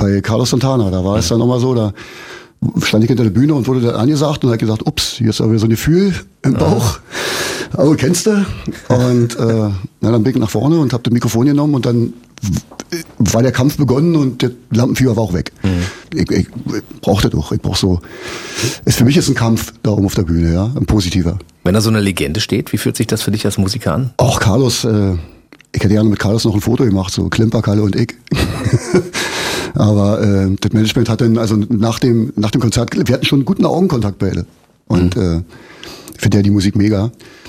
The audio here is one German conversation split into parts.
bei Carlos Santana. Da war es dann nochmal so, da stand ich hinter der Bühne und wurde dann angesagt und hat gesagt, ups, hier ist aber so ein Gefühl im Bauch. Also kennst du? Und dann bin ich nach vorne und habe das Mikrofon genommen und dann war der Kampf begonnen und der Lampenfieber war auch weg. Ich brauchte doch. Ich brauch so. Für mich ist ein Kampf da oben auf der Bühne, ja, ein positiver. Wenn da so eine Legende steht, wie fühlt sich das für dich als Musiker an? Auch Carlos, ich hätte gerne mit Carlos noch ein Foto gemacht, so Klimper, Kalle und ich. Aber das Management hat dann, also nach dem Konzert, wir hatten schon einen guten Augenkontakt beide. Und ich finde ja die Musik mega.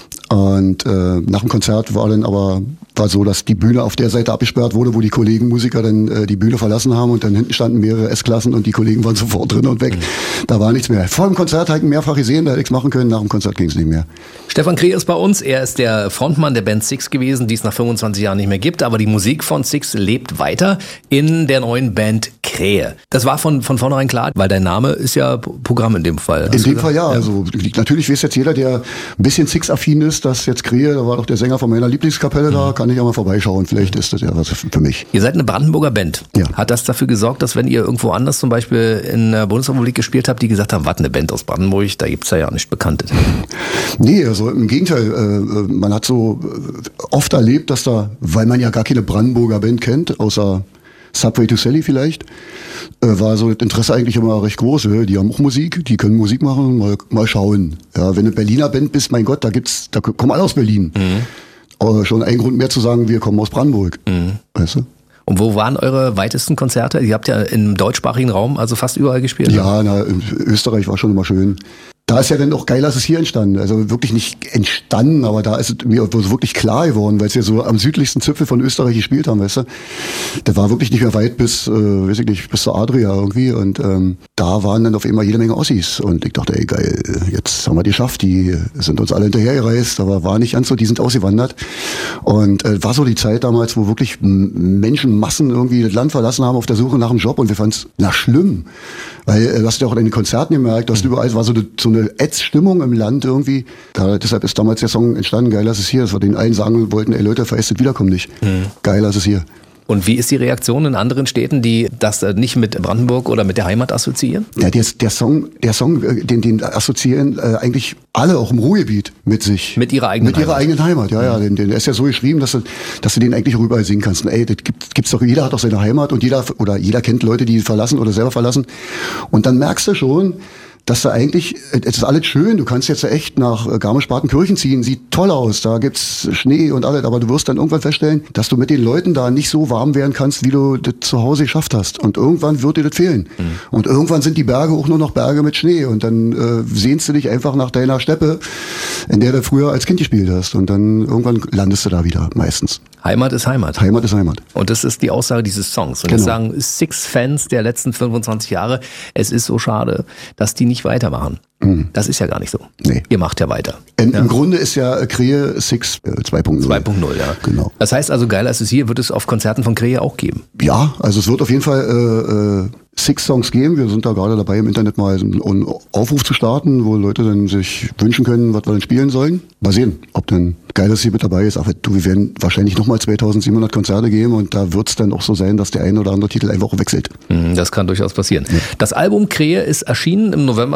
Und nach dem Konzert war so, dass die Bühne auf der Seite abgesperrt wurde, wo die Kollegen Musiker dann die Bühne verlassen haben und dann hinten standen mehrere S-Klassen und die Kollegen waren sofort drin und weg. Da war nichts mehr. Vor dem Konzert habe ich ihn mehrfach gesehen, da hätte ich es machen können, nach dem Konzert ging es nicht mehr. Stefan Krehe ist bei uns, er ist der Frontmann der Band Six gewesen, die es nach 25 Jahren nicht mehr gibt, aber die Musik von Six lebt weiter in der neuen Band Krehe. Das war von vornherein klar, weil dein Name ist ja Programm in dem Fall. In dem Fall ja, also natürlich weiß jetzt jeder, der ein bisschen Six-affin ist, dass jetzt Krehe, da war doch der Sänger von meiner Lieblingskapelle da, kann ich ja mal vorbeischauen, vielleicht ist das ja was für mich. Ihr seid eine Brandenburger Band. Ja. Hat das dafür gesorgt, dass wenn ihr irgendwo anders zum Beispiel in der Bundesrepublik gespielt habt, die gesagt haben, was, eine Band aus Brandenburg, da gibt's ja nicht Bekannte. Nee, also im Gegenteil, man hat so oft erlebt, dass da, weil man ja gar keine Brandenburger Band kennt, außer Subway to Sally vielleicht, war so das Interesse eigentlich immer recht groß. Die haben auch Musik, die können Musik machen, mal schauen. Ja, wenn du Berliner Band bist, mein Gott, da kommen alle aus Berlin. Schon ein Grund mehr zu sagen, wir kommen aus Brandenburg. Weißt du? Und wo waren eure weitesten Konzerte? Ihr habt ja im deutschsprachigen Raum also fast überall gespielt. Ja, in Österreich war schon immer schön. Da ist ja dann auch geil, dass es hier entstanden. Also wirklich nicht entstanden, aber da ist es mir wirklich klar geworden, weil es ja so am südlichsten Zipfel von Österreich gespielt haben, weißt du. Das war wirklich nicht mehr weit bis zur Adria irgendwie. Und da waren dann auf einmal jede Menge Ossis. Und ich dachte, ey geil, jetzt haben wir die geschafft. Die sind uns alle hinterhergereist, aber war nicht ganz so, die sind ausgewandert. Und war so die Zeit damals, wo wirklich Menschenmassen irgendwie das Land verlassen haben auf der Suche nach einem Job. Und wir fanden es schlimm. Weil du hast ja auch in den Konzerten gemerkt, du hast überall, war so eine Ätzstimmung im Land irgendwie. Deshalb ist damals der Song entstanden, geil, dass es hier ist. Wir den allen sagen wollten, ey Leute, verästet wiederkommen nicht. Geil, dass es hier. Und wie ist die Reaktion in anderen Städten, die das nicht mit Brandenburg oder mit der Heimat assoziieren? Ja, der Song, den assoziieren eigentlich alle auch im Ruhrgebiet mit sich. Mit ihrer eigenen Heimat. Mit ihrer eigenen Heimat, ja. Der ist ja so geschrieben, dass du den eigentlich auch überall singen kannst. Und ey, das gibt's doch, jeder hat doch seine Heimat und jeder kennt Leute, die verlassen oder selber verlassen. Und dann merkst du schon, dass da eigentlich, es ist alles schön, du kannst jetzt echt nach Garmisch-Partenkirchen ziehen, sieht toll aus, da gibt's Schnee und alles, aber du wirst dann irgendwann feststellen, dass du mit den Leuten da nicht so warm werden kannst, wie du das zu Hause geschafft hast. Und irgendwann wird dir das fehlen. Und irgendwann sind die Berge auch nur noch Berge mit Schnee und dann sehnst du dich einfach nach deiner Steppe, in der du früher als Kind gespielt hast. Und dann irgendwann landest du da wieder, meistens. Heimat ist Heimat. Heimat ist Heimat. Und das ist die Aussage dieses Songs. Und genau. Jetzt sagen Six-Fans der letzten 25 Jahre, es ist so schade, dass die nicht weitermachen. Das ist ja gar nicht so. Nee. Ihr macht ja weiter. Im Grunde ist ja Krehe Six 2.0. 2.0, ja. Genau. Das heißt also, geil, als es hier, wird es auf Konzerten von Krehe auch geben? Ja, also es wird auf jeden Fall Six-Songs geben. Wir sind da gerade dabei, im Internet mal einen Aufruf zu starten, wo Leute dann sich wünschen können, was wir dann spielen sollen. Mal sehen, ob dann Geiles hier mit dabei ist. Aber wir werden wahrscheinlich nochmal 2700 Konzerte geben und da wird es dann auch so sein, dass der ein oder andere Titel einfach wechselt. Das kann durchaus passieren. Ja. Das Album Krehe ist erschienen im November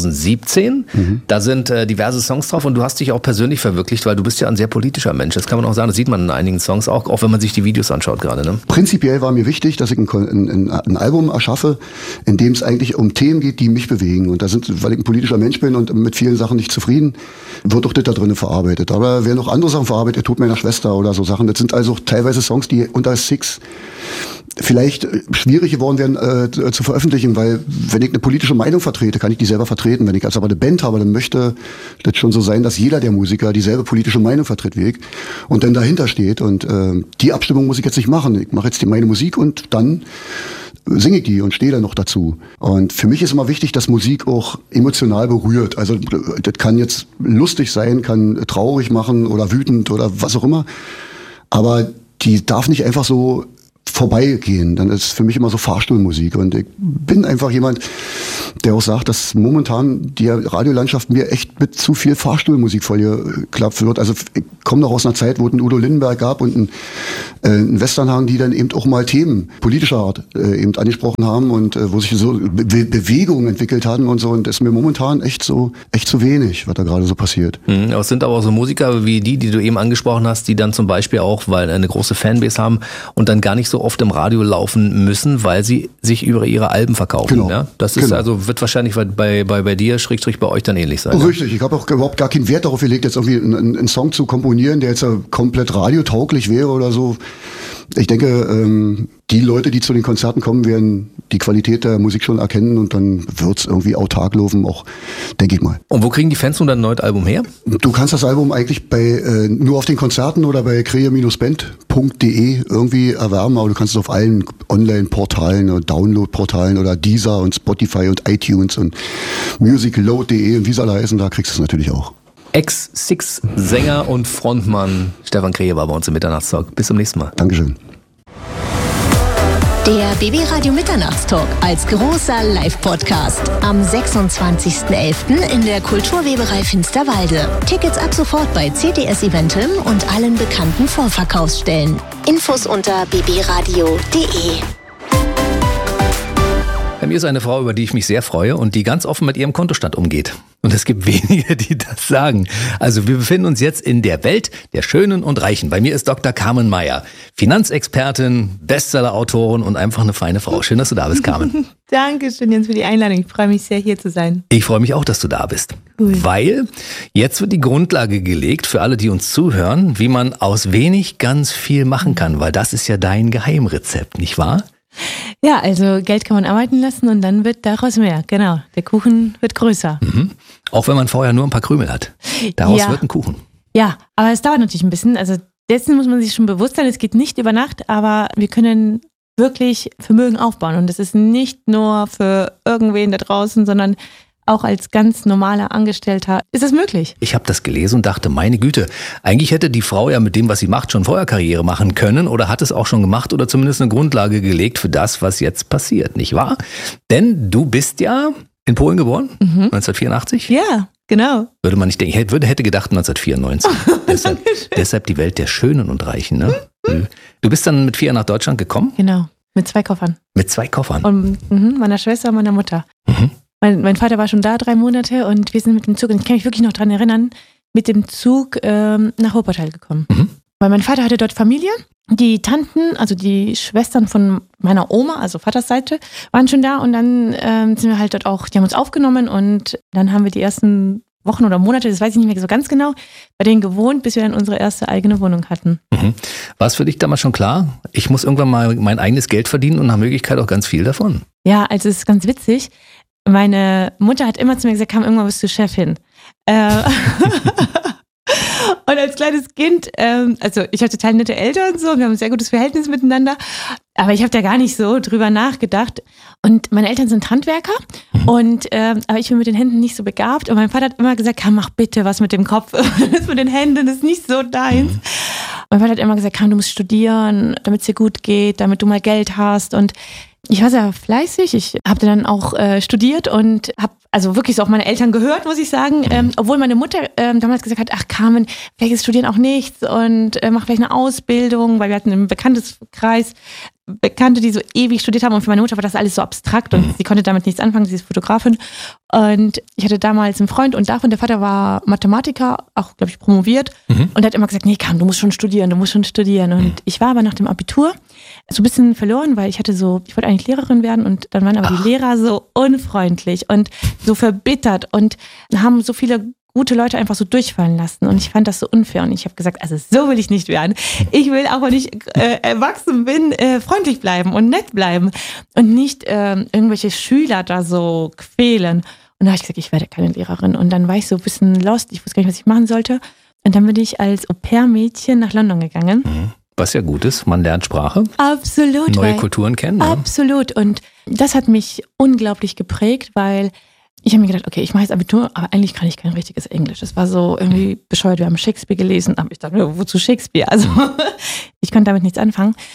2017. Da sind diverse Songs drauf und du hast dich auch persönlich verwirklicht, weil du bist ja ein sehr politischer Mensch. Das kann man auch sagen, das sieht man in einigen Songs auch wenn man sich die Videos anschaut gerade. Ne? Prinzipiell war mir wichtig, dass ich ein Album erschaffe, in dem es eigentlich um Themen geht, die mich bewegen. Und weil ich ein politischer Mensch bin und mit vielen Sachen nicht zufrieden, wird auch das da drin verarbeitet. Aber wer noch andere Sachen verarbeitet, Tod meiner Schwester oder so Sachen, das sind also teilweise Songs, die unter Six vielleicht schwierig geworden wären zu veröffentlichen, weil wenn ich eine politische Meinung vertrete, kann ich die selber vertreten. Wenn ich also aber eine Band habe, dann möchte das schon so sein, dass jeder der Musiker dieselbe politische Meinung vertritt wie ich und dann dahinter steht. Und die Abstimmung muss ich jetzt nicht machen. Ich mache jetzt meine Musik und dann singe ich die und stehe da noch dazu. Und für mich ist immer wichtig, dass Musik auch emotional berührt. Also das kann jetzt lustig sein, kann traurig machen oder wütend oder was auch immer. Aber die darf nicht einfach so vorbeigehen. Dann ist für mich immer so Fahrstuhlmusik. Und ich bin einfach jemand, der auch sagt, dass momentan die Radiolandschaft mir echt mit zu viel Fahrstuhlmusik vollgeklappt wird. Also ich komme noch aus einer Zeit, wo es einen Udo Lindenberg gab und einen Westernhagen, die dann eben auch mal Themen politischer Art eben angesprochen haben und wo sich so Bewegungen entwickelt hatten und so. Und das ist mir momentan echt zu wenig, was da gerade so passiert. Es sind aber auch so Musiker wie die du eben angesprochen hast, die dann zum Beispiel auch, weil eine große Fanbase haben und dann gar nicht so oft im Radio laufen müssen, weil sie sich über ihre Alben verkaufen. Genau. Ja? Das ist also, wird wahrscheinlich bei dir, / bei euch dann ähnlich sein. Richtig, ich habe auch überhaupt gar keinen Wert darauf gelegt, jetzt irgendwie einen Song zu komponieren, der jetzt komplett radiotauglich wäre oder so. Ich denke, die Leute, die zu den Konzerten kommen, werden die Qualität der Musik schon erkennen und dann wird's irgendwie autark laufen, auch, denke ich mal. Und wo kriegen die Fans nun dein neues Album her? Du kannst das Album eigentlich nur auf den Konzerten oder bei krea-band.de irgendwie erwerben, aber du kannst es auf allen Online-Portalen und Download-Portalen oder Deezer und Spotify und iTunes und musicload.de und wie sie alle heißen, da kriegst du es natürlich auch. Ex-Six-Sänger und Frontmann Stefan Krähe war bei uns im Mitternachtstalk. Bis zum nächsten Mal. Dankeschön. Der BB Radio Mitternachtstalk als großer Live-Podcast am 26.11. in der Kulturweberei Finsterwalde. Tickets ab sofort bei CTS Eventim und allen bekannten Vorverkaufsstellen. Infos unter bbradio.de. Bei mir ist eine Frau, über die ich mich sehr freue und die ganz offen mit ihrem Kontostand umgeht. Und es gibt wenige, die das sagen. Also wir befinden uns jetzt in der Welt der Schönen und Reichen. Bei mir ist Dr. Carmen Meyer, Finanzexpertin, Bestseller-Autorin und einfach eine feine Frau. Schön, dass du da bist, Carmen. Dankeschön, Jens, für die Einladung. Ich freue mich sehr, hier zu sein. Ich freue mich auch, dass du da bist. Cool. Weil jetzt wird die Grundlage gelegt für alle, die uns zuhören, wie man aus wenig ganz viel machen kann. Weil das ist ja dein Geheimrezept, nicht wahr? Ja, also Geld kann man arbeiten lassen und dann wird daraus mehr. Genau, der Kuchen wird größer. Mhm. Auch wenn man vorher nur ein paar Krümel hat. Daraus wird ein Kuchen. Ja, aber es dauert natürlich ein bisschen. Also dessen muss man sich schon bewusst sein. Es geht nicht über Nacht, aber wir können wirklich Vermögen aufbauen. Und das ist nicht nur für irgendwen da draußen, sondern auch als ganz normaler Angestellter ist es möglich. Ich habe das gelesen und dachte, meine Güte, eigentlich hätte die Frau ja mit dem, was sie macht, schon vorher Karriere machen können oder hat es auch schon gemacht oder zumindest eine Grundlage gelegt für das, was jetzt passiert, nicht wahr? Denn du bist ja in Polen geboren, 1984? Ja, genau. Würde man nicht denken, hätte gedacht 1994. deshalb die Welt der Schönen und Reichen. Ne? Du bist dann mit 4 nach Deutschland gekommen? Genau, mit 2 Koffern. Mit 2 Koffern? Und meiner Schwester und meiner Mutter. Mhm. Mein Vater war schon da 3 Monate und wir sind mit dem Zug, und ich kann mich wirklich noch dran erinnern, mit dem Zug nach Wuppertal gekommen. Mhm. Weil mein Vater hatte dort Familie. Die Tanten, also die Schwestern von meiner Oma, also Vaters Seite, waren schon da und dann sind wir halt dort auch, die haben uns aufgenommen und dann haben wir die ersten Wochen oder Monate, das weiß ich nicht mehr so ganz genau, bei denen gewohnt, bis wir dann unsere erste eigene Wohnung hatten. Mhm. War es für dich damals schon klar, ich muss irgendwann mal mein eigenes Geld verdienen und nach Möglichkeit auch ganz viel davon? Ja, also es ist ganz witzig. Meine Mutter hat immer zu mir gesagt, irgendwann bist du Chefin. Und als kleines Kind, also ich hatte total nette Eltern und so, wir haben ein sehr gutes Verhältnis miteinander, aber ich habe da gar nicht so drüber nachgedacht. Und meine Eltern sind Handwerker, und aber ich bin mit den Händen nicht so begabt. Und mein Vater hat immer gesagt, mach bitte was mit dem Kopf, das mit den Händen ist nicht so deins. Mein Vater hat immer gesagt, du musst studieren, damit es dir gut geht, damit du mal Geld hast. Und ich war sehr fleißig, ich habe dann auch studiert und habe also wirklich so auf meine Eltern gehört, muss ich sagen. Obwohl meine Mutter damals gesagt hat, ach Carmen, vielleicht ist Studieren auch nichts und mach vielleicht eine Ausbildung, weil wir hatten im Bekannteskreis Bekannte, die so ewig studiert haben, und für meine Mutter war das alles so abstrakt und sie konnte damit nichts anfangen, sie ist Fotografin. Und ich hatte damals einen Freund und davon, der Vater war Mathematiker, auch glaube ich promoviert, und hat immer gesagt, nee Carmen, du musst schon studieren. Und ich war aber nach dem Abitur so ein bisschen verloren, weil ich wollte eigentlich Lehrerin werden, und dann waren aber die Lehrer so unfreundlich und so verbittert und haben so viele gute Leute einfach so durchfallen lassen, und ich fand das so unfair, und ich habe gesagt, also so will ich nicht werden. Ich will auch, wenn ich erwachsen bin, freundlich bleiben und nett bleiben und nicht irgendwelche Schüler da so quälen. Und da habe ich gesagt, ich werde keine Lehrerin, und dann war ich so ein bisschen lost, ich wusste gar nicht, was ich machen sollte, und dann bin ich als Au-pair-Mädchen nach London gegangen. Was ja gut ist, man lernt Sprache. Absolut. Neue Kulturen kennen. Absolut, und das hat mich unglaublich geprägt, weil ich habe mir gedacht, okay, ich mache jetzt Abitur, aber eigentlich kann ich kein richtiges Englisch. Das war so irgendwie bescheuert. Wir haben Shakespeare gelesen, aber ich dachte, wozu Shakespeare? Also ich konnte damit nichts anfangen.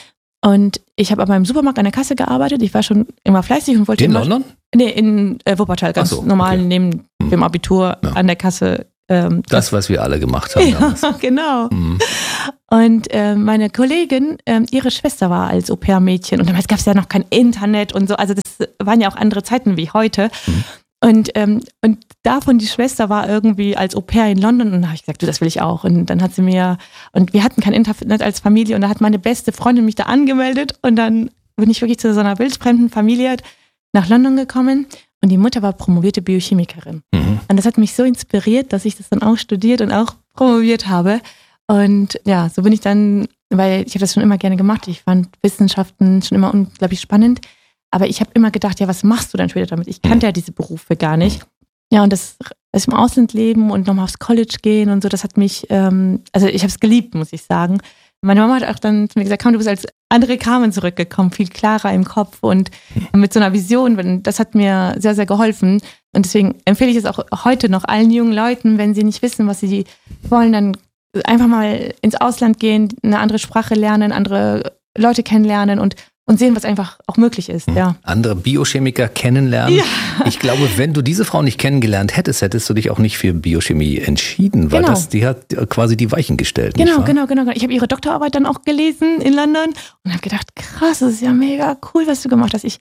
Und ich habe aber im Supermarkt an der Kasse gearbeitet. Ich war schon immer fleißig und wollte in London? Nee, in Wuppertal, ganz normal neben dem Abitur an der Kasse. Das, was wir alle gemacht haben. Ja, genau. Und meine Kollegin, ihre Schwester war als Au-pair-Mädchen und damals gab es ja noch kein Internet und so, also das waren ja auch andere Zeiten wie heute. Und davon die Schwester war irgendwie als Au-pair in London und da habe ich gesagt, du, das will ich auch. Und dann hat sie mir, und wir hatten kein Internet als Familie und da hat meine beste Freundin mich da angemeldet und dann bin ich wirklich zu so einer wildfremden Familie nach London gekommen und die Mutter war promovierte Biochemikerin. Und das hat mich so inspiriert, dass ich das dann auch studiert und auch promoviert habe. Und ja, so bin ich dann, weil ich habe das schon immer gerne gemacht. Ich fand Wissenschaften schon immer unglaublich spannend. Aber ich habe immer gedacht, ja, was machst du dann später damit? Ich kannte ja diese Berufe gar nicht. Ja, und das im Ausland leben und nochmal aufs College gehen und so, das hat mich, also ich habe es geliebt, muss ich sagen. Meine Mama hat auch dann zu mir gesagt, komm, du bist als andere Carmen zurückgekommen, viel klarer im Kopf und mit so einer Vision. Das hat mir sehr, sehr geholfen. Und deswegen empfehle ich es auch heute noch allen jungen Leuten, wenn sie nicht wissen, was sie wollen, dann einfach mal ins Ausland gehen, eine andere Sprache lernen, andere Leute kennenlernen und sehen, was einfach auch möglich ist. Ja. Andere Biochemiker kennenlernen. Ja. Ich glaube, wenn du diese Frau nicht kennengelernt hättest, hättest du dich auch nicht für Biochemie entschieden, weil die hat quasi die Weichen gestellt. Genau. Ich habe ihre Doktorarbeit dann auch gelesen in London und habe gedacht, krass, das ist ja mega cool, was du gemacht hast. Ich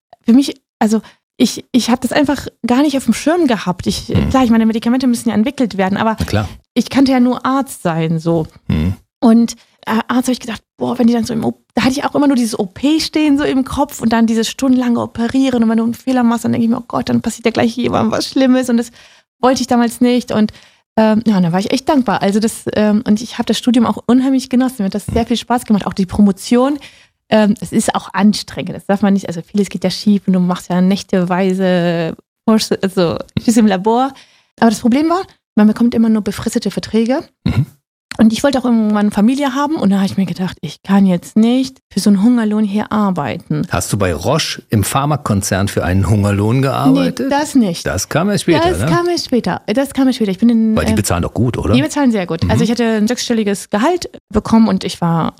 habe das einfach gar nicht auf dem Schirm gehabt. Klar, ich meine, Medikamente müssen ja entwickelt werden, aber ich kannte ja nur Arzt sein, so. Und Arzt habe ich gedacht, boah, wenn die dann so da hatte ich auch immer nur dieses OP stehen so im Kopf und dann dieses stundenlange Operieren und wenn du einen Fehler machst, dann denke ich mir, oh Gott, dann passiert ja gleich jemandem was Schlimmes und das wollte ich damals nicht und ja, da war ich echt dankbar. Also und ich habe das Studium auch unheimlich genossen, mir hat das sehr viel Spaß gemacht, auch die Promotion. Es ist auch anstrengend, das darf man nicht, also vieles geht ja schief und du machst ja nächteweise Schiss im Labor. Aber das Problem war, man bekommt immer nur befristete Verträge. Und ich wollte auch irgendwann Familie haben und da habe ich mir gedacht, ich kann jetzt nicht für so einen Hungerlohn hier arbeiten. Hast du bei Roche im Pharmakonzern für einen Hungerlohn gearbeitet? Nee, das nicht. Das kam erst später, Das kam erst später. Weil die bezahlen doch gut, oder? Die bezahlen sehr gut. Also ich hatte ein 6-stelliges Gehalt bekommen und ich war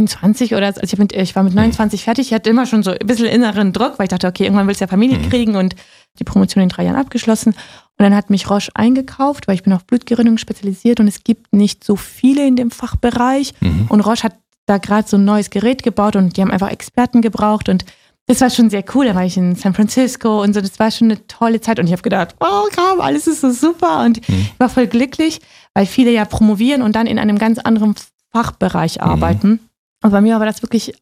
29 oder so. Also ich war mit 29 fertig. Ich hatte immer schon so ein bisschen inneren Druck, weil ich dachte, okay, irgendwann willst du ja Familie kriegen und die Promotion in 3 Jahren abgeschlossen. Und dann hat mich Roche eingekauft, weil ich bin auf Blutgerinnung spezialisiert und es gibt nicht so viele in dem Fachbereich. Und Roche hat da gerade so ein neues Gerät gebaut und die haben einfach Experten gebraucht und das war schon sehr cool. Da war ich in San Francisco und so, das war schon eine tolle Zeit und ich habe gedacht, wow, komm, alles ist so super und ich war voll glücklich, weil viele ja promovieren und dann in einem ganz anderen Fachbereich arbeiten. Und bei mir war das wirklich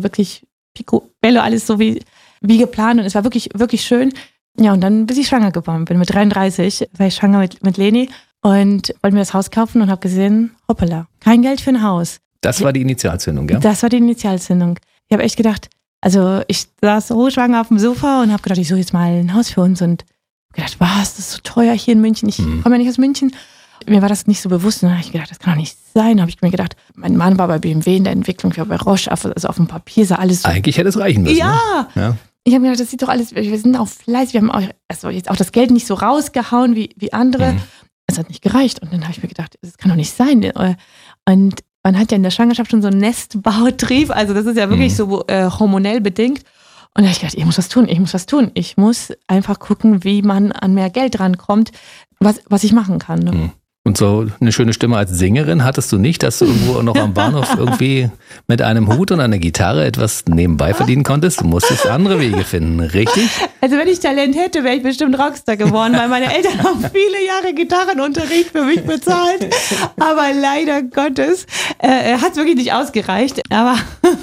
picobello, alles so wie geplant und es war wirklich, wirklich schön. Ja, und dann bis ich schwanger geworden bin. Mit 33 war ich schwanger mit Leni und wollte mir das Haus kaufen und habe gesehen, hoppala, kein Geld für ein Haus. Das war die Initialzündung, ja? Das war die Initialzündung. Ich habe echt gedacht, also ich saß so schwanger auf dem Sofa und habe gedacht, ich suche jetzt mal ein Haus für uns und gedacht, was, das ist so teuer hier in München. Ich komme ja nicht aus München. Mir war das nicht so bewusst. Und dann habe ich gedacht, das kann doch nicht sein. Da habe ich mir gedacht, mein Mann war bei BMW in der Entwicklung, ich war bei Roche, also auf dem Papier sah alles so. Eigentlich hätte es reichen müssen. Ja. Ne? Ja. Ich habe mir gedacht, das sieht doch alles, wir sind auch fleißig, wir haben auch, also jetzt auch das Geld nicht so rausgehauen wie andere. Es hat nicht gereicht. Und dann habe ich mir gedacht, das kann doch nicht sein. Und man hat ja in der Schwangerschaft schon so einen Nestbautrieb, also das ist ja wirklich so hormonell bedingt. Und da habe ich gedacht, ich muss was tun. Ich muss einfach gucken, wie man an mehr Geld rankommt, was ich machen kann. Ne? Und so eine schöne Stimme als Sängerin hattest du nicht, dass du irgendwo noch am Bahnhof irgendwie mit einem Hut und einer Gitarre etwas nebenbei verdienen konntest? Du musstest andere Wege finden, richtig? Also wenn ich Talent hätte, wäre ich bestimmt Rockstar geworden, weil meine Eltern haben viele Jahre Gitarrenunterricht für mich bezahlt. Aber leider Gottes hat es wirklich nicht ausgereicht. Aber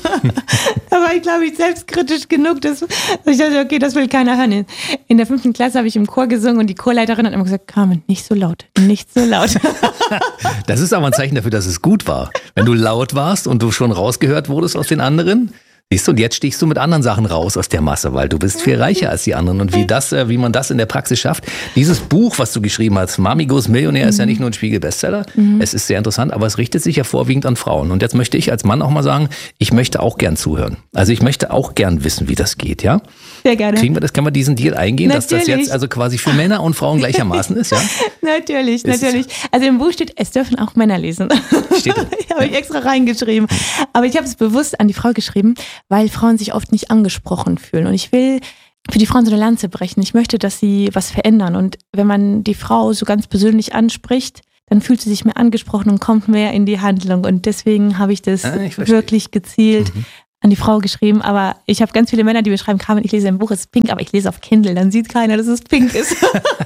da war ich, glaube ich, selbstkritisch genug, dass ich dachte, okay, das will keiner hören. In der 5. Klasse habe ich im Chor gesungen und die Chorleiterin hat immer gesagt, Carmen, nicht so laut, nicht so laut. Das ist aber ein Zeichen dafür, dass es gut war. Wenn du laut warst und du schon rausgehört wurdest aus den anderen, Siehst du, und jetzt stichst du mit anderen Sachen raus aus der Masse, weil du bist viel reicher als die anderen. Und wie man das in der Praxis schafft. Dieses Buch, was du geschrieben hast, Mami Goes Millionär, ist ja nicht nur ein Spiegel-Bestseller. Es ist sehr interessant, aber es richtet sich ja vorwiegend an Frauen. Und jetzt möchte ich als Mann auch mal sagen, ich möchte auch gern zuhören. Also ich möchte auch gern wissen, wie das geht, ja? Sehr gerne. Können wir diesen Deal eingehen, Natürlich. dass das jetzt also quasi für Männer und Frauen gleichermaßen ist, ja? Natürlich. Also im Buch steht, es dürfen auch Männer lesen. Steht drin. Habe ich extra reingeschrieben. Aber ich habe es bewusst an die Frau geschrieben, weil Frauen sich oft nicht angesprochen fühlen. Und ich will für die Frauen so eine Lanze brechen. Ich möchte, dass sie was verändern. Und wenn man die Frau so ganz persönlich anspricht, dann fühlt sie sich mehr angesprochen und kommt mehr in die Handlung. Und deswegen habe ich das wirklich gezielt an die Frau geschrieben. Aber ich habe ganz viele Männer, die mir schreiben, Carmen, ich lese ein Buch, es ist pink, aber ich lese auf Kindle. Dann sieht keiner, dass es pink ist.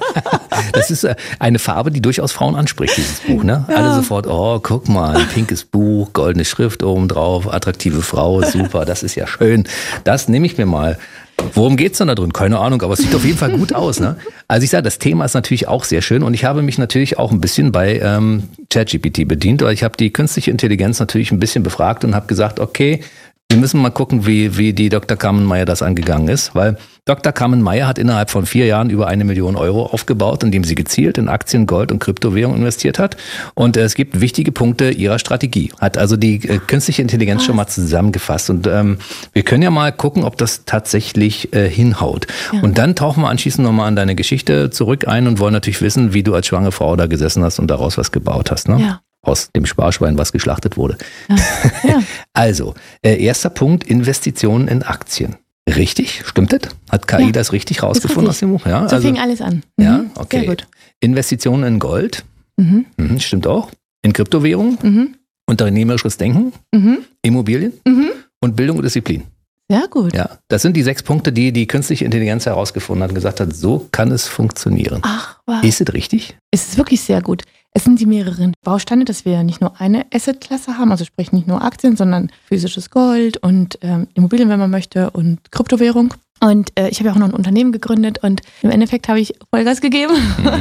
Das ist eine Farbe, die durchaus Frauen anspricht, dieses Buch. Ne? Ja. Alle sofort, oh, guck mal, ein pinkes Buch, goldene Schrift oben drauf, attraktive Frau, super, das ist ja schön. Das nehme ich mir mal. Worum geht's denn da drin? Keine Ahnung, aber es sieht auf jeden Fall gut aus. Ne? Also ich sage, das Thema ist natürlich auch sehr schön und ich habe mich natürlich auch ein bisschen bei ChatGPT bedient, weil ich habe die künstliche Intelligenz natürlich ein bisschen befragt und habe gesagt, okay, wir müssen mal gucken, wie die Dr. Carmen Meyer das angegangen ist, weil Dr. Carmen Meyer hat innerhalb von 4 Jahren über 1 Million Euro aufgebaut, indem sie gezielt in Aktien, Gold und Kryptowährungen investiert hat. Und es gibt wichtige Punkte ihrer Strategie. Hat also die künstliche Intelligenz schon mal zusammengefasst. Und wir können ja mal gucken, ob das tatsächlich hinhaut. Ja. Und dann tauchen wir anschließend nochmal an deine Geschichte zurück ein und wollen natürlich wissen, wie du als schwangere Frau da gesessen hast und daraus was gebaut hast. Ne? Ja. Aus dem Sparschwein, was geschlachtet wurde. Ja. Also, erster Punkt, Investitionen in Aktien. Richtig, stimmt das? Hat KI das richtig rausgefunden aus dem Buch? Ja, so fing alles an. Ja, okay. Sehr gut. Investitionen in Gold, stimmt auch. In Kryptowährungen, unternehmerisches Denken, Immobilien und Bildung und Disziplin. Sehr gut. Ja, das sind die 6 Punkte, die künstliche Intelligenz herausgefunden hat und gesagt hat, so kann es funktionieren. Ach, was? Ist es richtig? Es ist wirklich sehr gut. Es sind die mehreren Bausteine, dass wir nicht nur eine Assetklasse haben, also sprich nicht nur Aktien, sondern physisches Gold und Immobilien, wenn man möchte, und Kryptowährung. Und ich habe ja auch noch ein Unternehmen gegründet und im Endeffekt habe ich Vollgas gegeben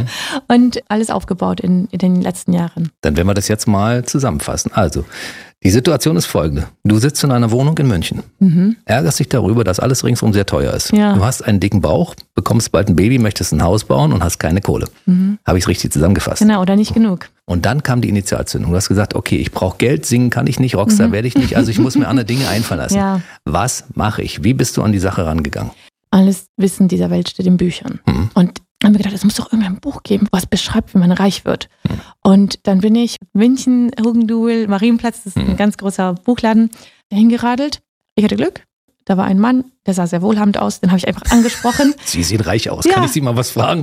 und alles aufgebaut in den letzten Jahren. Dann werden wir das jetzt mal zusammenfassen. Also, die Situation ist folgende. Du sitzt in einer Wohnung in München, ärgerst dich darüber, dass alles ringsum sehr teuer ist. Ja. Du hast einen dicken Bauch, bekommst bald ein Baby, möchtest ein Haus bauen und hast keine Kohle. Habe ich es richtig zusammengefasst? Genau, oder nicht genug. Und dann kam die Initialzündung. Du hast gesagt, okay, ich brauche Geld, singen kann ich nicht, Rockstar werde ich nicht, also ich muss mir andere Dinge einfallen lassen. Ja. Was mache ich? Wie bist du an die Sache rangegangen? Alles Wissen dieser Welt steht in Büchern. Und dann haben wir gedacht, es muss doch irgendein Buch geben, was beschreibt, wie man reich wird. Und dann bin ich München, Hugenduel, Marienplatz, das ist ein ganz großer Buchladen, hingeradelt. Ich hatte Glück. Da war ein Mann, der sah sehr wohlhabend aus, den habe ich einfach angesprochen. Sie sehen reich aus. Ja. Kann ich Sie mal was fragen?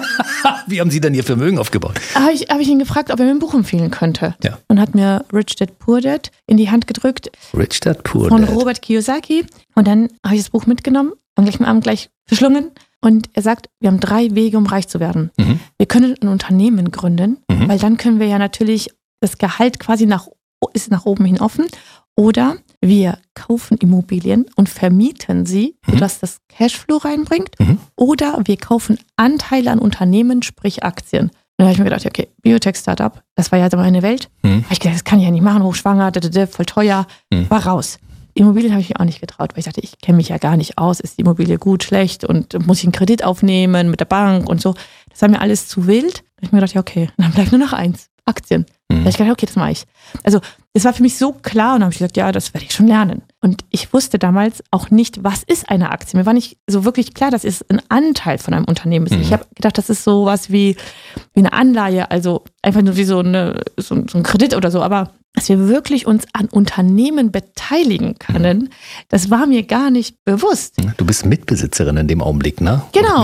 Wie haben Sie denn Ihr Vermögen aufgebaut? Habe ich ihn gefragt, ob er mir ein Buch empfehlen könnte. Ja. Und hat mir Rich Dad Poor Dad in die Hand gedrückt. Rich Dad Poor Dad. Von Dad. Robert Kiyosaki. Und dann habe ich das Buch mitgenommen, am gleichen Abend gleich verschlungen. Und er sagt, wir haben 3 Wege, um reich zu werden. Wir können ein Unternehmen gründen, weil dann können wir ja natürlich, das Gehalt quasi ist nach oben hin offen. Oder wir kaufen Immobilien und vermieten sie, sodass das Cashflow reinbringt. Oder wir kaufen Anteile an Unternehmen, sprich Aktien. Und da habe ich mir gedacht, okay, Biotech-Startup, das war ja meine Welt. Habe ich gedacht, das kann ich ja nicht machen, hochschwanger, voll teuer, war raus. Immobilien habe ich mir auch nicht getraut, weil ich dachte, ich kenne mich ja gar nicht aus, ist die Immobilie gut, schlecht und muss ich einen Kredit aufnehmen mit der Bank und so. Das war mir alles zu wild. Da habe ich mir gedacht, ja okay, dann bleibt nur noch 1, Aktien. Da habe ich gedacht, okay, das mache ich. Also das war für mich so klar und dann habe ich gesagt, ja, das werde ich schon lernen. Und ich wusste damals auch nicht, was ist eine Aktie. Mir war nicht so wirklich klar, dass es ein Anteil von einem Unternehmen ist. Ich habe gedacht, das ist sowas wie eine Anleihe, also einfach nur wie so ein Kredit oder so. Aber dass wir wirklich uns an Unternehmen beteiligen können, das war mir gar nicht bewusst. Du bist Mitbesitzerin in dem Augenblick, ne? Genau.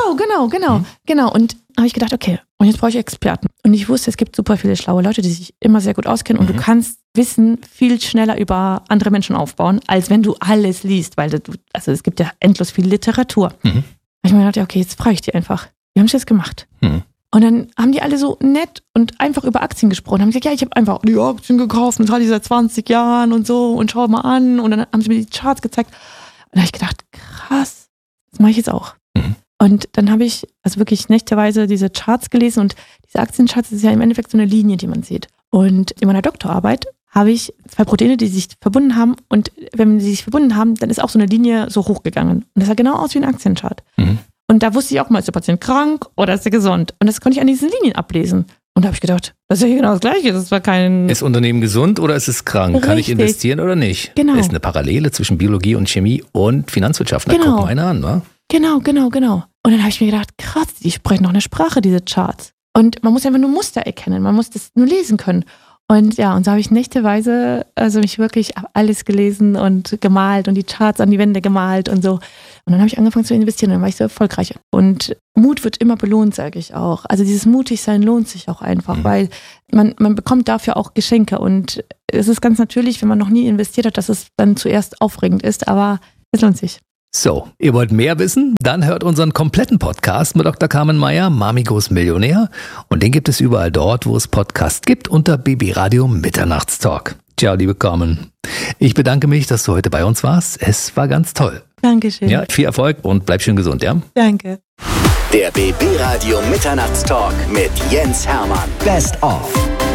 Und habe ich gedacht, okay, und jetzt brauche ich Experten. Und ich wusste, es gibt super viele schlaue Leute, die sich immer sehr gut auskennen und du kannst Wissen viel schneller über andere Menschen aufbauen, als wenn du alles liest, weil es gibt ja endlos viel Literatur. Da habe ich mir gedacht, ja, okay, jetzt frage ich die einfach. Wie haben sie das gemacht? Und dann haben die alle so nett und einfach über Aktien gesprochen. Haben gesagt, ja, ich habe einfach die Aktien gekauft und hatte die seit 20 Jahren und so und schau mal an. Und dann haben sie mir die Charts gezeigt. Und da habe ich gedacht, krass, das mache ich jetzt auch. Und dann habe ich also wirklich nächteweise diese Charts gelesen und diese Aktiencharts, das ist ja im Endeffekt so eine Linie, die man sieht. Und in meiner Doktorarbeit habe ich 2 Proteine, die sich verbunden haben. Und wenn sie sich verbunden haben, dann ist auch so eine Linie so hochgegangen. Und das sah genau aus wie ein Aktienchart. Und da wusste ich auch mal, ist der Patient krank oder ist er gesund? Und das konnte ich an diesen Linien ablesen. Und da habe ich gedacht, das ist ja genau das Gleiche. Das war kein. Ist Unternehmen gesund oder ist es krank? Richtig. Kann ich investieren oder nicht? Genau. Ist eine Parallele zwischen Biologie und Chemie und Finanzwirtschaft. Na, Genau. guck mal einer an, wa? Genau. Und dann habe ich mir gedacht, krass, die sprechen noch eine Sprache, diese Charts. Und man muss einfach nur Muster erkennen, man muss das nur lesen können. Und ja, und so habe ich nächteweise, also mich wirklich alles gelesen und gemalt und die Charts an die Wände gemalt und so. Und dann habe ich angefangen zu investieren und dann war ich so erfolgreich. Und Mut wird immer belohnt, sage ich auch. Also dieses Mutigsein lohnt sich auch einfach, weil man bekommt dafür auch Geschenke. Und es ist ganz natürlich, wenn man noch nie investiert hat, dass es dann zuerst aufregend ist, aber es lohnt sich. So, ihr wollt mehr wissen? Dann hört unseren kompletten Podcast mit Dr. Carmen Meyer, Mamigos Millionär. Und den gibt es überall dort, wo es Podcasts gibt, unter BB Radio Mitternachtstalk. Ciao, liebe Carmen. Ich bedanke mich, dass du heute bei uns warst. Es war ganz toll. Dankeschön. Ja, viel Erfolg und bleib schön gesund, ja? Danke. Der BB Radio Mitternachtstalk mit Jens Hermann. Best of.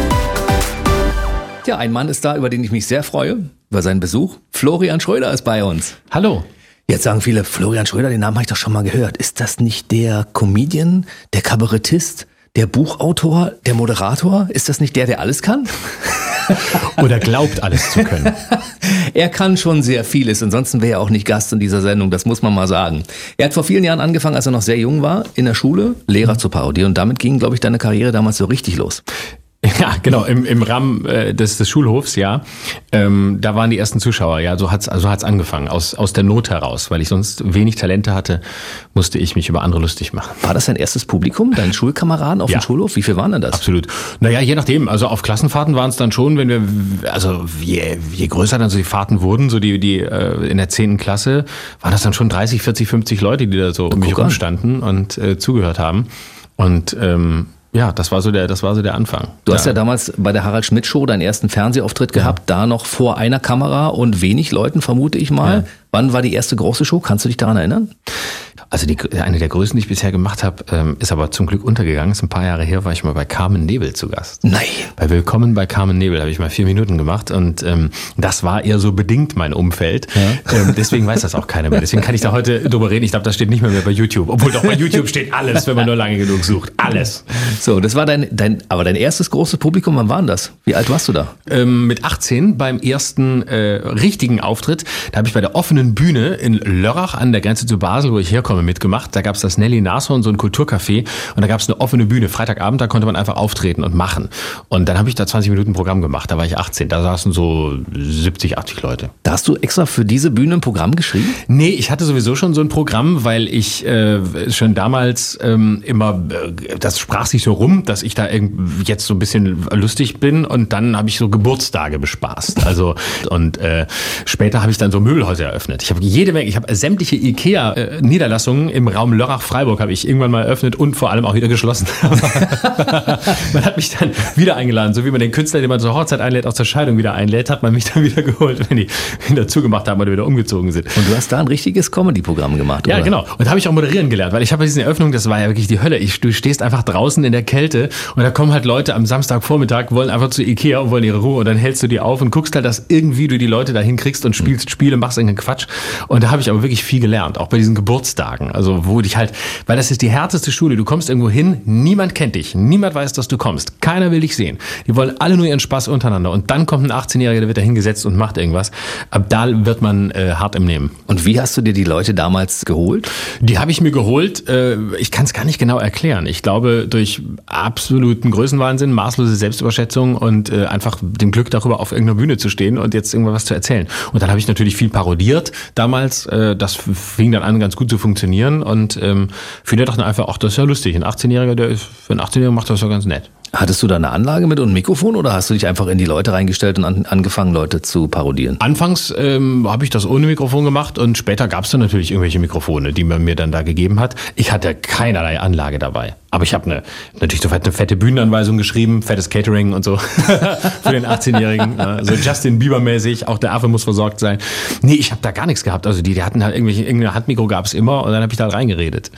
Ja, ein Mann ist da, über den ich mich sehr freue, über seinen Besuch. Florian Schröder ist bei uns. Hallo. Jetzt sagen viele, Florian Schröder, den Namen habe ich doch schon mal gehört. Ist das nicht der Comedian, der Kabarettist, der Buchautor, der Moderator? Ist das nicht der alles kann? Oder glaubt, alles zu können. Er kann schon sehr vieles, ansonsten wäre er auch nicht Gast in dieser Sendung, das muss man mal sagen. Er hat vor vielen Jahren angefangen, als er noch sehr jung war, in der Schule Lehrer zu parodieren. Und damit ging, glaube ich, deine Karriere damals so richtig los. Ja, genau, im Rahmen des Schulhofs, ja. Da waren die ersten Zuschauer, ja, so hat's angefangen, aus der Not heraus, weil ich sonst wenig Talente hatte, musste ich mich über andere lustig machen. War das dein erstes Publikum, deine Schulkameraden auf dem Schulhof? Wie viel waren denn das? Absolut. Naja, je nachdem, also auf Klassenfahrten waren es dann schon, wenn wir, also je größer dann so die Fahrten wurden, so die in der 10. Klasse, waren das dann schon 30, 40, 50 Leute, die da so um mich rumstanden und zugehört haben. Und ja, das war so der Anfang. Du hast ja damals bei der Harald Schmidt Show deinen ersten Fernsehauftritt gehabt, da noch vor einer Kamera und wenig Leuten, vermute ich mal. Ja. Wann war die erste große Show? Kannst du dich daran erinnern? Also eine der größten, die ich bisher gemacht habe, ist aber zum Glück untergegangen. Ist ein paar Jahre her, war ich mal bei Carmen Nebel zu Gast. Nein. Bei Willkommen bei Carmen Nebel habe ich mal 4 Minuten gemacht und das war eher so bedingt mein Umfeld. Ja. Deswegen weiß das auch keiner mehr. Deswegen kann ich da heute drüber reden. Ich glaube, das steht nicht mehr bei YouTube. Obwohl doch bei YouTube steht alles, wenn man nur lange genug sucht. Alles. So, das war dein erstes großes Publikum. Wann war denn das? Wie alt warst du da? Mit 18 beim ersten richtigen Auftritt. Da habe ich bei der offenen Bühne in Lörrach an der Grenze zu Basel, wo ich herkomme, mitgemacht. Da gab es das Nelly Nashorn, so ein Kulturcafé und da gab es eine offene Bühne. Freitagabend, da konnte man einfach auftreten und machen. Und dann habe ich da 20 Minuten Programm gemacht. Da war ich 18. Da saßen so 70, 80 Leute. Da hast du extra für diese Bühne ein Programm geschrieben? Nee, ich hatte sowieso schon so ein Programm, weil ich schon damals immer, das sprach sich so rum, dass ich da jetzt so ein bisschen lustig bin und dann habe ich so Geburtstage bespaßt. Also und später habe ich dann so Möbelhäuser eröffnet. Ich habe sämtliche IKEA-Niederlassungen im Raum Lörrach-Freiburg habe ich irgendwann mal eröffnet und vor allem auch wieder geschlossen. Man hat mich dann wieder eingeladen, so wie man den Künstler, den man zur Hochzeit einlädt, auch zur Scheidung wieder einlädt, hat man mich dann wieder geholt, wenn die wieder zugemacht haben oder wieder umgezogen sind. Und du hast da ein richtiges Comedy-Programm gemacht, oder? Ja, genau. Und da habe ich auch moderieren gelernt, weil ich habe bei diesen Eröffnungen, das war ja wirklich die Hölle. Du stehst einfach draußen in der Kälte und da kommen halt Leute am Samstagvormittag, wollen einfach zu Ikea und wollen ihre Ruhe und dann hältst du die auf und guckst halt, dass irgendwie du die Leute da hinkriegst und spielst Spiele, machst irgendeinen Quatsch. Und da habe ich aber wirklich viel gelernt, auch bei diesen Geburtstagen. Also wo dich halt, weil das ist die härteste Schule, du kommst irgendwo hin, niemand kennt dich, niemand weiß, dass du kommst, keiner will dich sehen. Die wollen alle nur ihren Spaß untereinander und dann kommt ein 18-Jähriger, der wird da hingesetzt und macht irgendwas. Ab da wird man hart im Nehmen. Und wie hast du dir die Leute damals geholt? Die habe ich mir geholt, ich kann es gar nicht genau erklären. Ich glaube, durch absoluten Größenwahnsinn, maßlose Selbstüberschätzung und einfach dem Glück darüber, auf irgendeiner Bühne zu stehen und jetzt irgendwas zu erzählen. Und dann habe ich natürlich viel parodiert damals. Das fing dann an, ganz gut zu funktionieren und viele dachten einfach, ach, das ist ja lustig. Ein 18-Jähriger, für einen 18-Jährigen macht das ja ganz nett. Hattest du da eine Anlage mit und ein Mikrofon oder hast du dich einfach in die Leute reingestellt und angefangen, Leute zu parodieren? Anfangs habe ich das ohne Mikrofon gemacht und später gab es dann natürlich irgendwelche Mikrofone, die man mir dann da gegeben hat. Ich hatte keinerlei Anlage dabei. Aber ich habe natürlich so eine fette Bühnenanweisung geschrieben, fettes Catering und so für den 18-Jährigen. So Justin Bieber-mäßig, auch der Affe muss versorgt sein. Nee, ich habe da gar nichts gehabt. Also die hatten halt irgendein Handmikro gab es immer und dann habe ich da reingeredet.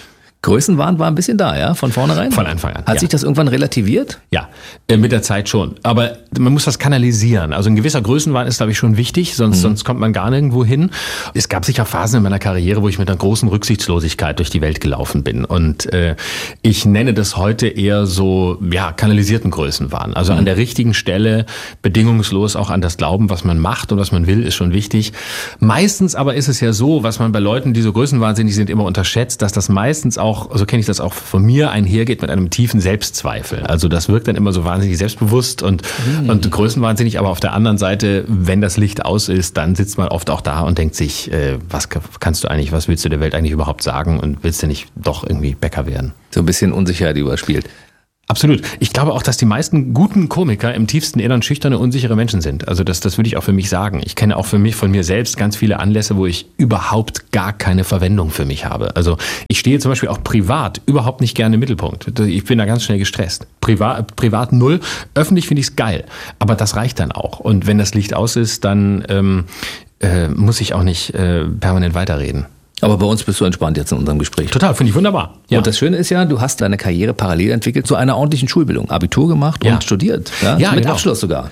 Größenwahn war ein bisschen da, ja, von vornherein? Von Anfang an. Hat sich das irgendwann relativiert? Ja, mit der Zeit schon. Aber man muss das kanalisieren. Also ein gewisser Größenwahn ist, glaube ich, schon wichtig, sonst kommt man gar nirgendwo hin. Es gab sicher Phasen in meiner Karriere, wo ich mit einer großen Rücksichtslosigkeit durch die Welt gelaufen bin. Und ich nenne das heute eher so, ja, kanalisierten Größenwahn. Also an der richtigen Stelle, bedingungslos auch an das Glauben, was man macht und was man will, ist schon wichtig. Meistens aber ist es ja so, was man bei Leuten, die so größenwahnsinnig sind, immer unterschätzt, dass das meistens auch, so kenne ich das auch von mir, einhergeht mit einem tiefen Selbstzweifel. Also das wirkt dann immer so wahnsinnig selbstbewusst und größenwahnsinnig, aber auf der anderen Seite, wenn das Licht aus ist, dann sitzt man oft auch da und denkt sich, was kannst du eigentlich, was willst du der Welt eigentlich überhaupt sagen und willst du nicht doch irgendwie Bäcker werden? So ein bisschen Unsicherheit überspielt. Absolut. Ich glaube auch, dass die meisten guten Komiker im tiefsten Innern schüchterne, unsichere Menschen sind. Also das würde ich auch für mich sagen. Ich kenne auch von mir selbst ganz viele Anlässe, wo ich überhaupt gar keine Verwendung für mich habe. Also ich stehe zum Beispiel auch privat überhaupt nicht gerne im Mittelpunkt. Ich bin da ganz schnell gestresst. Privat null, öffentlich finde ich es geil. Aber das reicht dann auch. Und wenn das Licht aus ist, dann muss ich auch nicht permanent weiterreden. Aber bei uns bist du entspannt jetzt in unserem Gespräch. Total, finde ich wunderbar. Ja. Und das Schöne ist ja, du hast deine Karriere parallel entwickelt zu einer ordentlichen Schulbildung. Abitur gemacht und studiert. Ja, mit genau. Abschluss sogar.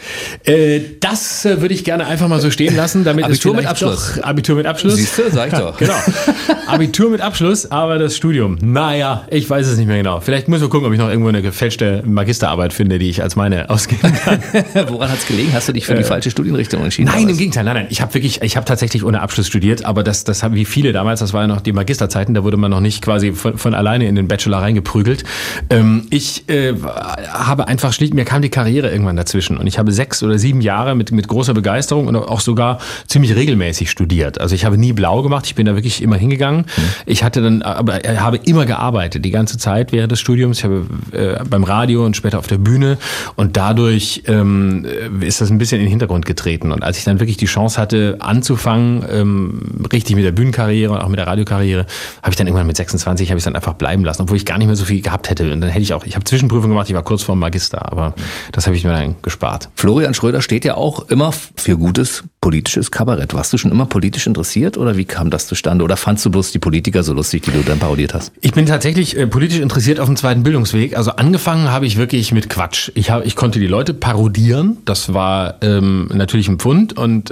Das würde ich gerne einfach mal so stehen lassen. Damit Abitur mit Abschluss. Abitur mit Abschluss. Siehst du, sag ich doch. Genau. Abitur mit Abschluss, aber das Studium. Naja, ich weiß es nicht mehr genau. Vielleicht müssen wir gucken, ob ich noch irgendwo eine gefälschte Magisterarbeit finde, die ich als meine ausgeben kann. Woran hat es gelegen? Hast du dich für die falsche Studienrichtung entschieden? Nein, im Gegenteil. Nein. Ich habe tatsächlich ohne Abschluss studiert, aber das haben wie viele damals, das war ja noch die Magisterzeiten, da wurde man noch nicht quasi von alleine in den Bachelor reingeprügelt. Ich habe einfach schlicht, mir kam die Karriere irgendwann dazwischen und ich habe 6 oder 7 Jahre mit großer Begeisterung und auch sogar ziemlich regelmäßig studiert. Also ich habe nie blau gemacht, ich bin da wirklich immer hingegangen. Ich habe immer gearbeitet, die ganze Zeit während des Studiums. Ich habe beim Radio und später auf der Bühne und dadurch ist das ein bisschen in den Hintergrund getreten. Und als ich dann wirklich die Chance hatte, anzufangen, richtig mit der Bühnenkarriere und auch mit der Radiokarriere, habe ich dann irgendwann mit 26 habe ich dann einfach bleiben lassen, obwohl ich gar nicht mehr so viel gehabt hätte. Und dann hätte ich habe Zwischenprüfung gemacht, ich war kurz vor dem Magister, aber das habe ich mir dann gespart. Florian Schröder steht ja auch immer für gutes politisches Kabarett. Warst du schon immer politisch interessiert oder wie kam das zustande? Oder fandst du bloß die Politiker so lustig, die du dann parodiert hast? Ich bin tatsächlich politisch interessiert auf dem zweiten Bildungsweg. Also angefangen habe ich wirklich mit Quatsch. Ich konnte die Leute parodieren, das war natürlich ein Pfund und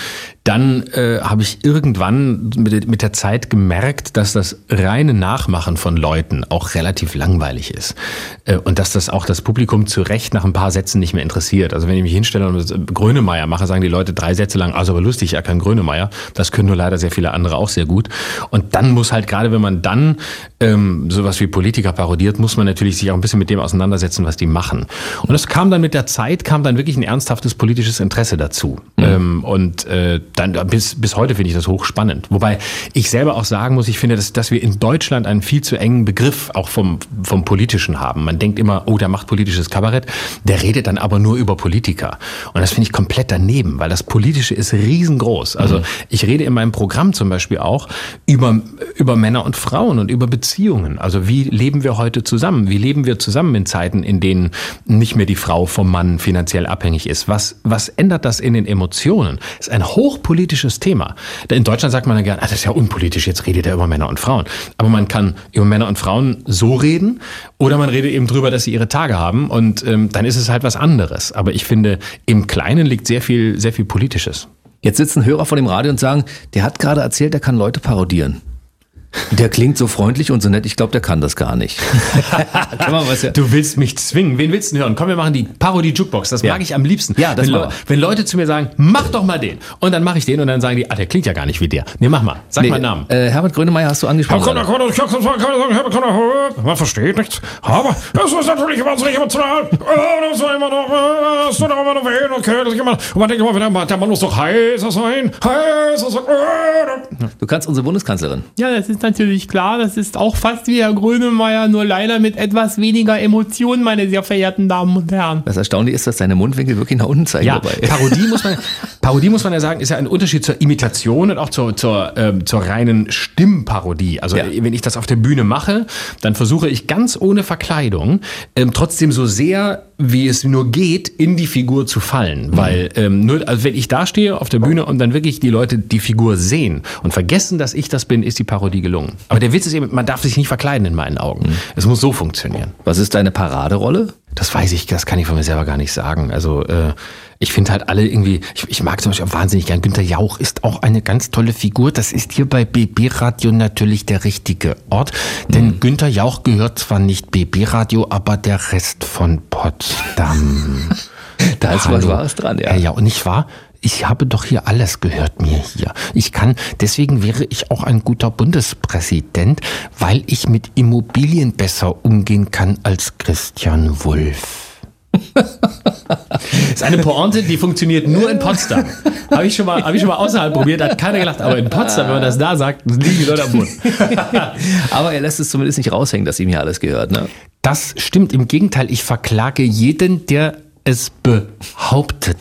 dann habe ich irgendwann mit der Zeit gemerkt, dass das reine Nachmachen von Leuten auch relativ langweilig ist. Und dass das auch das Publikum zu Recht nach ein paar Sätzen nicht mehr interessiert. Also wenn ich mich hinstelle und Grönemeyer mache, sagen die Leute 3 Sätze lang, also aber lustig, ja kein Grönemeyer. Das können nur leider sehr viele andere auch sehr gut. Und dann muss halt, gerade wenn man dann sowas wie Politiker parodiert, muss man natürlich sich auch ein bisschen mit dem auseinandersetzen, was die machen. Und das kam dann mit der Zeit, kam dann wirklich ein ernsthaftes politisches Interesse dazu. Und dann bis heute finde ich das hochspannend. Wobei ich selber auch sagen muss, ich finde, dass wir in Deutschland einen viel zu engen Begriff auch vom Politischen haben. Man denkt immer, oh, der macht politisches Kabarett, der redet dann aber nur über Politiker. Und das finde ich komplett daneben, weil das Politische ist riesengroß. Also ich rede in meinem Programm zum Beispiel auch über Männer und Frauen und über Beziehungen. Also wie leben wir heute zusammen? Wie leben wir zusammen in Zeiten, in denen nicht mehr die Frau vom Mann finanziell abhängig ist? Was ändert das in den Emotionen? Das ist ein hochpolitisches Thema. In Deutschland sagt man dann gerne, das ist ja unpolitisch, jetzt redet er über Männer und Frauen. Aber man kann über Männer und Frauen so reden oder man redet eben drüber, dass sie ihre Tage haben und dann ist es halt was anderes. Aber ich finde, im Kleinen liegt sehr viel Politisches. Jetzt sitzen Hörer vor dem Radio und sagen, der hat gerade erzählt, der kann Leute parodieren. Der klingt so freundlich und so nett, ich glaube, der kann das gar nicht. Du willst mich zwingen. Wen willst du hören? Komm, wir machen die Parodie-Jukebox. Das mag ich am liebsten. Ja, das wenn Leute zu mir sagen, mach doch mal den. Und dann mache ich den und dann sagen die, der klingt ja gar nicht wie der. Nee, mach mal. Sag mal einen Namen. Herbert Grönemeyer hast du angesprochen. Man versteht nichts. Aber das ist natürlich wahnsinnig emotional. Das war immer noch, das tut immer noch weh. Und man denkt immer wieder, der Mann muss doch heißer sein. Du kannst unsere Bundeskanzlerin. Ja, das ist natürlich klar. Das ist auch fast wie Herr Grönemeyer, nur leider mit etwas weniger Emotionen, meine sehr verehrten Damen und Herren. Das Erstaunliche ist, dass deine Mundwinkel wirklich nach unten zeigen dabei. Parodie, muss man ja sagen, ist ja ein Unterschied zur Imitation und auch zur reinen Stimmparodie. Also wenn ich das auf der Bühne mache, dann versuche ich ganz ohne Verkleidung trotzdem so sehr, wie es nur geht, in die Figur zu fallen. Weil also wenn ich da stehe auf der Bühne und dann wirklich die Leute die Figur sehen und vergessen, dass ich das bin, ist die Parodie gelungen. Aber der Witz ist eben, man darf sich nicht verkleiden in meinen Augen. Es muss so funktionieren. Was ist deine Paraderolle? Das weiß ich, das kann ich von mir selber gar nicht sagen. Also ich finde halt alle irgendwie, ich mag zum Beispiel auch wahnsinnig gern, Günther Jauch ist auch eine ganz tolle Figur. Das ist hier bei BB Radio natürlich der richtige Ort. Denn Günther Jauch gehört zwar nicht BB Radio, aber der Rest von Potsdam. Da ist was Wahres dran, ja. Ja, und nicht wahr? Ich habe doch hier alles gehört mir hier. Deswegen wäre ich auch ein guter Bundespräsident, weil ich mit Immobilien besser umgehen kann als Christian Wulff. Das ist eine Pointe, die funktioniert nur in Potsdam. Habe ich schon mal außerhalb probiert, hat keiner gelacht. Aber in Potsdam, wenn man das da sagt, liegen die Leute am Boden. Aber er lässt es zumindest nicht raushängen, dass ihm hier alles gehört, ne? Das stimmt. Im Gegenteil, ich verklage jeden, der es behauptet.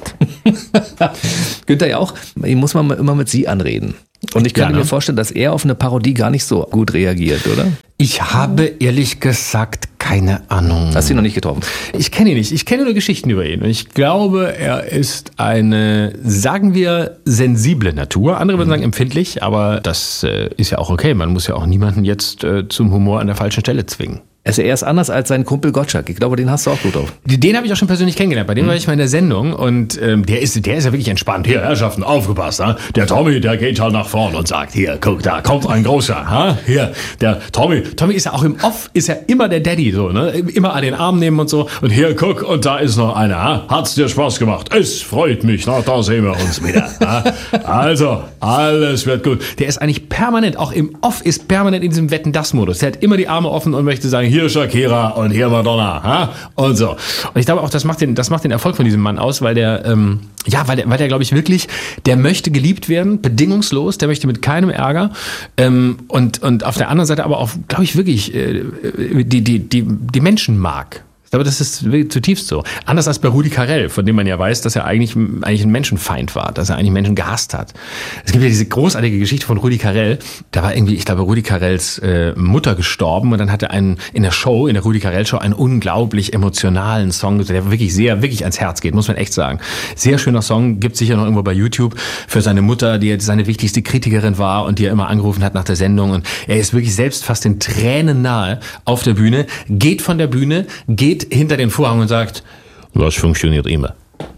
Günther Jauch, ihn muss man immer mit Sie anreden. Und ich könnte mir vorstellen, dass er auf eine Parodie gar nicht so gut reagiert, oder? Ich habe ehrlich gesagt keine Ahnung. Hast du ihn noch nicht getroffen? Ich kenne ihn nicht. Ich kenne nur Geschichten über ihn. Und ich glaube, er ist eine, sagen wir, sensible Natur. Andere würden sagen empfindlich, aber das ist ja auch okay. Man muss ja auch niemanden jetzt zum Humor an der falschen Stelle zwingen. Er ist anders als sein Kumpel Gottschalk. Ich glaube, den hast du auch gut auf. Den habe ich auch schon persönlich kennengelernt. Bei dem war ich mal in der Sendung und der ist ja wirklich entspannt. Hier, Herrschaften, aufgepasst. Ha? Der Tommy, der geht halt nach vorne und sagt, hier, guck, da kommt ein großer. Ha? Hier, der Tommy ist ja auch im Off, ist ja immer der Daddy, so, ne? Immer an den Arm nehmen und so. Und hier, guck, und da ist noch einer. Ha? Hat's dir Spaß gemacht? Es freut mich. Na, da sehen wir uns wieder. Ha? Also, alles wird gut. Der ist eigentlich permanent, auch im Off ist permanent in diesem Wetten-das-Modus. Der hat immer die Arme offen und möchte sagen, hier Shakira und hier Madonna, ha? Und so. Und ich glaube auch, das macht den Erfolg von diesem Mann aus, weil der, weil der, glaube ich, wirklich, der möchte geliebt werden, bedingungslos, der möchte mit keinem Ärger, und auf der anderen Seite aber auch, glaube ich, wirklich, die Menschen mag. Ich glaube, das ist zutiefst so. Anders als bei Rudi Carrell, von dem man ja weiß, dass er eigentlich ein Menschenfeind war, dass er eigentlich Menschen gehasst hat. Es gibt ja diese großartige Geschichte von Rudi Carrell. Da war irgendwie, ich glaube, Rudi Carrells Mutter gestorben und dann hat er in der Rudi Carrell Show, einen unglaublich emotionalen Song, der wirklich wirklich ans Herz geht, muss man echt sagen. Sehr schöner Song, gibt sicher noch irgendwo bei YouTube, für seine Mutter, die seine wichtigste Kritikerin war und die er immer angerufen hat nach der Sendung. Und er ist wirklich selbst fast den Tränen nahe auf der Bühne, geht von der Bühne, geht hinter den Vorhang und sagt, das funktioniert immer.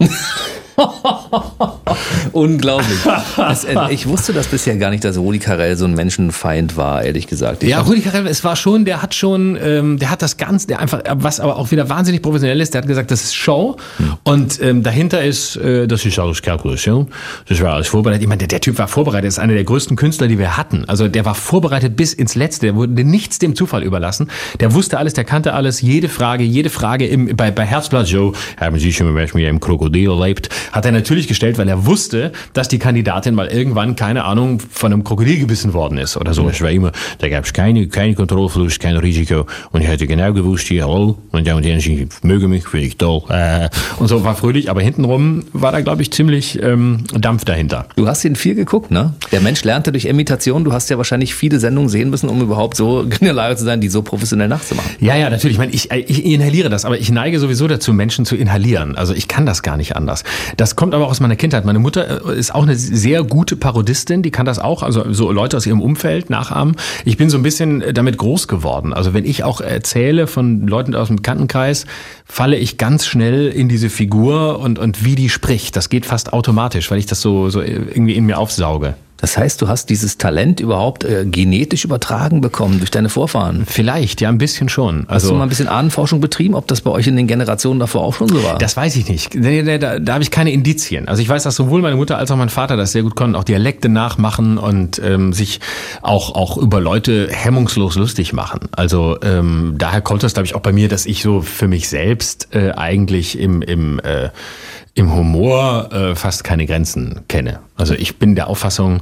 Unglaublich. Ich wusste das bisher gar nicht, dass Rudi Carrell so ein Menschenfeind war, ehrlich gesagt. Rudi Carrell, es war schon, der hat das Ganze, der einfach, was aber auch wieder wahnsinnig professionell ist, der hat gesagt, das ist Show und dahinter ist, das ist alles Kalkulation, das war alles vorbereitet. Ich meine, der Typ war vorbereitet, ist einer der größten Künstler, die wir hatten. Also der war vorbereitet bis ins Letzte, der wurde nichts dem Zufall überlassen. Der wusste alles, der kannte alles, jede Frage bei Herzblatt Joe, haben Sie schon mal mit einem Krokodil erlebt? Hat er natürlich gestellt, weil er wusste, dass die Kandidatin mal irgendwann, keine Ahnung, von einem Krokodil gebissen worden ist oder so. Das war immer, da gab es keine Kontrollverlust, kein Risiko. Und ich hatte genau gewusst, hier, hallo, und Sie mögen mich, finde ich toll. Und so war fröhlich, aber hintenrum war da, glaube ich, ziemlich Dampf dahinter. Du hast ihn viel geguckt, ne? Der Mensch lernte durch Imitation. Du hast ja wahrscheinlich viele Sendungen sehen müssen, um überhaupt so in der Lage zu sein, die so professionell nachzumachen. Ja, natürlich. Ich meine, ich inhaliere das, aber ich neige sowieso dazu, Menschen zu inhalieren. Also ich kann das gar nicht anders. Das kommt aber auch aus meiner Kindheit. Meine Mutter ist auch eine sehr gute Parodistin, die kann das auch, also so Leute aus ihrem Umfeld nachahmen. Ich bin so ein bisschen damit groß geworden. Also wenn ich auch erzähle von Leuten aus dem Bekanntenkreis, falle ich ganz schnell in diese Figur und wie die spricht. Das geht fast automatisch, weil ich das so irgendwie in mir aufsauge. Das heißt, du hast dieses Talent überhaupt genetisch übertragen bekommen durch deine Vorfahren? Vielleicht, ja, ein bisschen schon. Hast du mal ein bisschen Ahnenforschung betrieben, ob das bei euch in den Generationen davor auch schon so war? Das weiß ich nicht. Da habe ich keine Indizien. Also ich weiß, dass sowohl meine Mutter als auch mein Vater das sehr gut konnten, auch Dialekte nachmachen und sich auch über Leute hemmungslos lustig machen. Also daher kommt das, glaube ich, auch bei mir, dass ich so für mich selbst eigentlich im Humor fast keine Grenzen kenne. Also ich bin der Auffassung,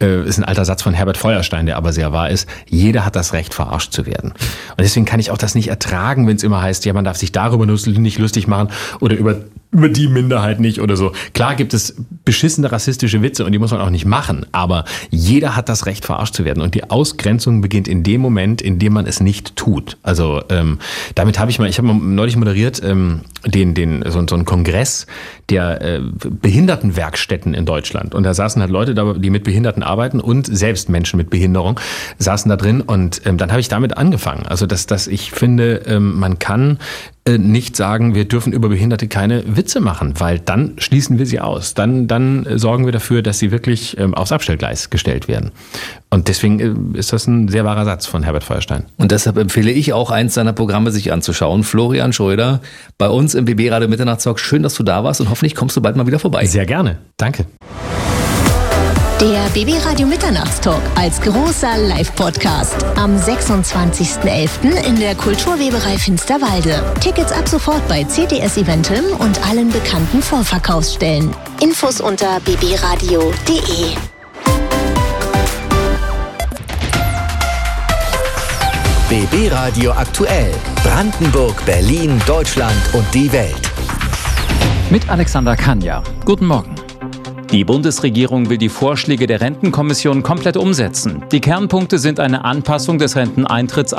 ist ein alter Satz von Herbert Feuerstein, der aber sehr wahr ist, jeder hat das Recht, verarscht zu werden. Und deswegen kann ich auch das nicht ertragen, wenn es immer heißt, ja, man darf sich darüber nicht lustig machen oder über die Minderheit nicht oder so. Klar gibt es beschissene rassistische Witze und die muss man auch nicht machen, aber jeder hat das Recht, verarscht zu werden. Und die Ausgrenzung beginnt in dem Moment, in dem man es nicht tut. Also damit habe ich habe neulich moderiert so einen Kongress der Behindertenwerkstätten in Deutschland. Und da saßen halt Leute, die mit Behinderten arbeiten und selbst Menschen mit Behinderung saßen da drin. Und dann habe ich damit angefangen. Also dass ich finde, man kann nicht sagen, wir dürfen über Behinderte keine Witze machen, weil dann schließen wir sie aus. Dann sorgen wir dafür, dass sie wirklich aufs Abstellgleis gestellt werden. Und deswegen ist das ein sehr wahrer Satz von Herbert Feuerstein. Und deshalb empfehle ich auch, eins seiner Programme sich anzuschauen. Florian Schröder bei uns im BB Radio Mitternachtstalk. Schön, dass du da warst und hoffentlich kommst du bald mal wieder vorbei. Sehr gerne. Danke. Der BB Radio Mitternachtstalk als großer Live-Podcast am 26.11. in der Kulturweberei Finsterwalde. Tickets ab sofort bei CTS Eventim und allen bekannten Vorverkaufsstellen. Infos unter bbradio.de. BB Radio aktuell. Brandenburg, Berlin, Deutschland und die Welt. Mit Alexander Kanja. Guten Morgen. Die Bundesregierung will die Vorschläge der Rentenkommission komplett umsetzen. Die Kernpunkte sind eine Anpassung des Renteneintrittsalters